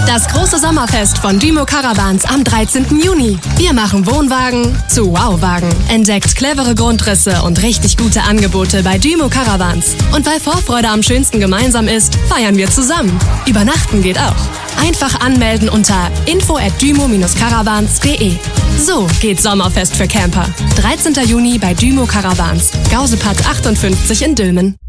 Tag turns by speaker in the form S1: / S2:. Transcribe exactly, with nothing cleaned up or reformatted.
S1: Das große Sommerfest von Dymo Caravans am dreizehnten Juni. Wir machen Wohnwagen zu Wow-Wagen. Entdeckt clevere Grundrisse und richtig gute Angebote bei Dymo Caravans. Und weil Vorfreude am schönsten gemeinsam ist, feiern wir zusammen. Übernachten geht auch. Einfach anmelden unter info at dymo caravans punkt de. So geht Sommerfest für Camper. dreizehnten Juni bei Dymo Caravans. Gausepad achtundfünfzig in Dülmen.